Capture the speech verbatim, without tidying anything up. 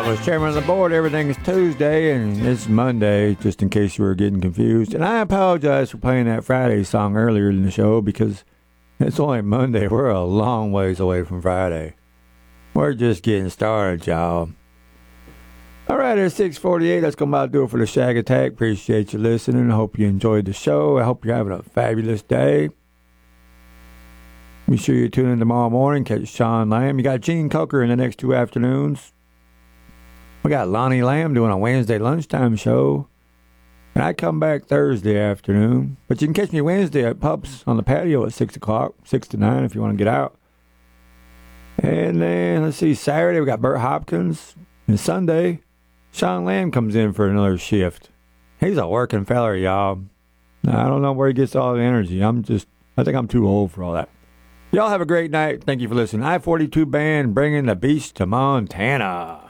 was Chairman of the Board. Everything is Tuesday, and it's Monday, just in case you were getting confused. And I apologize for playing that Friday song earlier in the show because it's only Monday. We're a long ways away from Friday. We're just getting started, y'all. All right, it's six forty-eight. That's going to about do it for the Shag Attack. Appreciate you listening. I hope you enjoyed the show. I hope you're having a fabulous day. Be sure you tune in tomorrow morning. Catch Sean Lamb. You got Gene Coker in the next two afternoons. We got Lonnie Lamb doing a Wednesday lunchtime show. And I come back Thursday afternoon. But you can catch me Wednesday at Pups on the patio at six o'clock, six to nine if you want to get out. And then, let's see, Saturday we got Bert Hopkins. And Sunday, Sean Lamb comes in for another shift. He's a working feller, y'all. I don't know where he gets all the energy. I'm just, I think I'm too old for all that. Y'all have a great night. Thank you for listening. I forty-two Band bringing the beast to Montana.